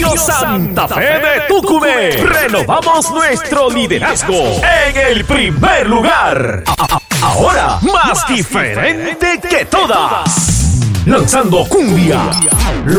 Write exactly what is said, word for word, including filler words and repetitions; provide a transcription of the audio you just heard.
Radio Santa Fe de Tucumé. Renovamos nuestro liderazgo en el primer lugar. Ahora, más diferente que todas. Lanzando cumbia.